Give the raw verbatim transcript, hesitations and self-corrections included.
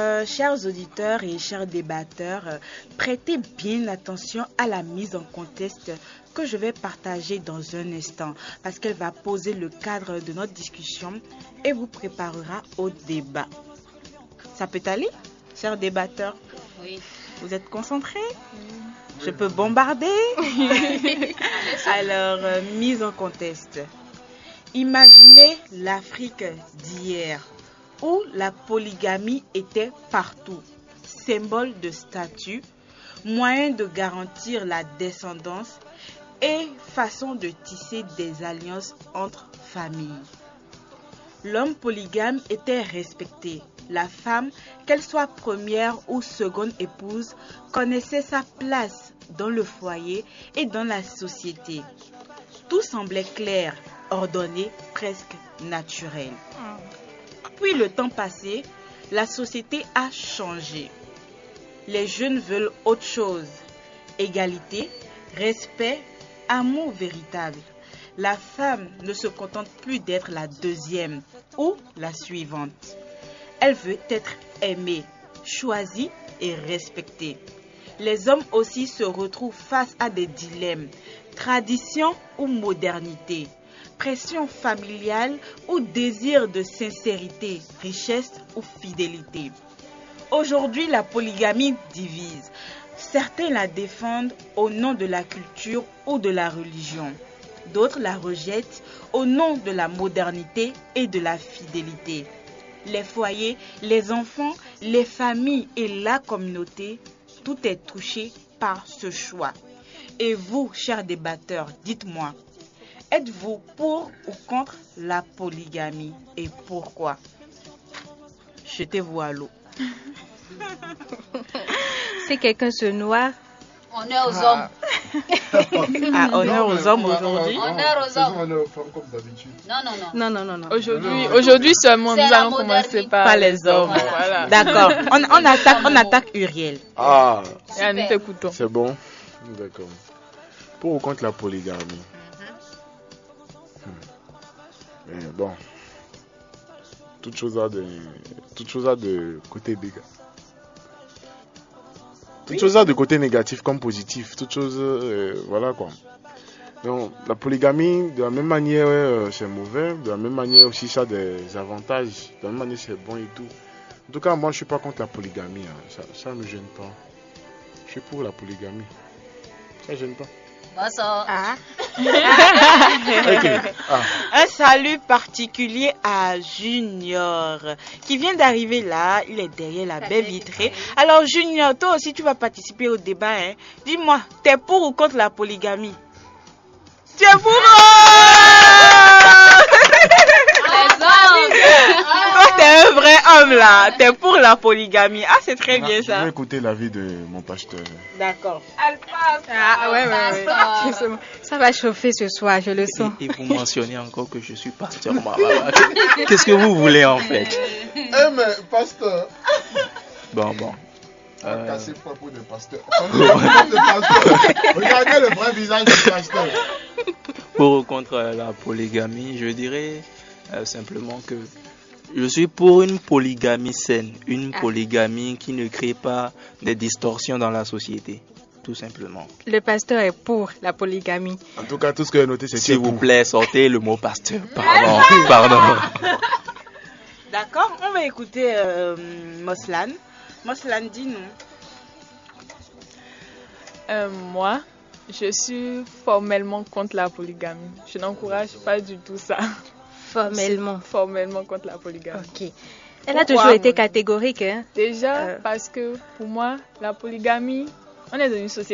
Euh, chers auditeurs et chers débatteurs, euh, prêtez bien attention à la mise en contexte que je vais partager dans un instant parce qu'elle va poser le cadre de notre discussion et vous préparera au débat. Ça peut aller, chers débatteurs? Oui. Vous êtes concentrés? Oui. Je peux bombarder? Alors, euh, mise en contexte. Imaginez l'Afrique d'hier, où la polygamie était partout, symbole de statut, moyen de garantir la descendance et façon de tisser des alliances entre familles. L'homme polygame était respecté. La femme, qu'elle soit première ou seconde épouse, connaissait sa place dans le foyer et dans la société. Tout semblait clair, ordonné, presque naturel. Puis le temps passé, la société a changé. Les jeunes veulent autre chose. Égalité, respect, amour véritable. La femme ne se contente plus d'être la deuxième ou la suivante. Elle veut être aimée, choisie et respectée. Les hommes aussi se retrouvent face à des dilemmes, tradition ou modernité, pression familiale ou désir de sincérité, richesse ou fidélité. Aujourd'hui, la polygamie divise. Certains la défendent au nom de la culture ou de la religion. D'autres la rejettent au nom de la modernité et de la fidélité. Les foyers, les enfants, les familles et la communauté, tout est touché par ce choix. Et vous, chers débatteurs, dites-moi, êtes-vous pour ou contre la polygamie et pourquoi? Jetez-vous à l'eau. Si quelqu'un se noie, honneur aux hommes. Ah, honneur aux hommes aujourd'hui. Honneur aux hommes. Honneur aux femmes comme d'habitude. Non, non, non. non, non, non, non. Aujourd'hui, aujourd'hui seulement, C'est nous la allons commencer modernité. par Pas les hommes. Voilà. D'accord. On, on attaque, on attaque Uriel. Ah, Et nous t'écoutons. c'est bon. D'accord. Pour ou contre la polygamie? Hmm. Mais bon, toute chose a de, toute chose a de côté négatif. Toute chose a de côté négatif comme positif. Toute chose, euh, voilà quoi. Donc, la polygamie, de la même manière, euh, c'est mauvais. De la même manière aussi, ça a des avantages. De la même manière, c'est bon et tout. En tout cas, moi, je suis pas contre la polygamie. Hein. Ça, ça me gêne pas. Je suis pour la polygamie. Ça gêne pas. Bonsoir. Ah. Ok. Ah. Un salut particulier à Junior qui vient d'arriver là. Il est derrière la baie vitrée. Alors Junior, toi aussi tu vas participer au débat. Hein. Dis-moi, t'es pour ou contre la polygamie? Tu es pour? Les hommes. Toi t'es un vrai homme là. T'es pour la polygamie. Ah c'est très bien Je vais ça. écouter l'avis de mon pasteur. D'accord. Ah ouais, ouais, ouais. Pasteur. Ça va chauffer ce soir, je le sens. Et, et vous mentionnez encore que je suis pasteur. Qu'est-ce que vous voulez en fait? Eh mais pasteur, Bon, bon. Euh, casser propos de pasteur. Regardez le vrai visage du pasteur. Pour ou contre la polygamie, je dirais euh, simplement que je suis pour une polygamie saine, une Ah. polygamie qui ne crée pas des distorsions dans la société, tout simplement. Le pasteur est pour la polygamie. En tout cas, tout ce que j'ai noté, c'est S'il que vous pour. plaît, sortez le mot pasteur. Pardon, pardon. D'accord, on va écouter euh, Moslan. Moslan, dis-nous. Euh, moi, je suis formellement contre la polygamie. Je n'encourage pas du tout ça. Formellement. Formellement contre la polygamie. Ok. Elle a Pourquoi, toujours été mon- catégorique. Hein? Déjà, Euh. parce que pour moi, la polygamie, on est dans une société